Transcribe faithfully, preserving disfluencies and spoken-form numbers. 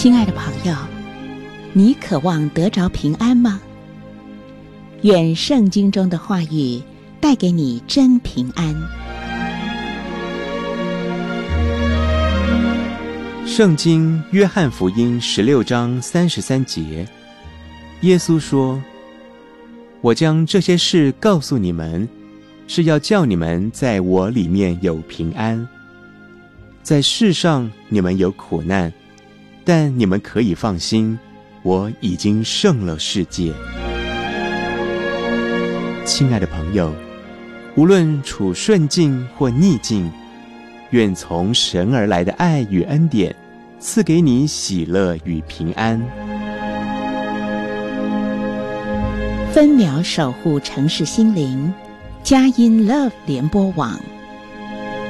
亲爱的朋友，你渴望得着平安吗？愿圣经中的话语带给你真平安。 圣经约翰福音十六章三十三节，耶稣说：我将这些事告诉你们，是要叫你们在我里面有平安。在世上你们有苦难，但你们可以放心，我已经胜了世界。亲爱的朋友，无论处顺境或逆境，愿从神而来的爱与恩典赐给你喜乐与平安。 分秒守护城市心灵，佳音 Love 联播网。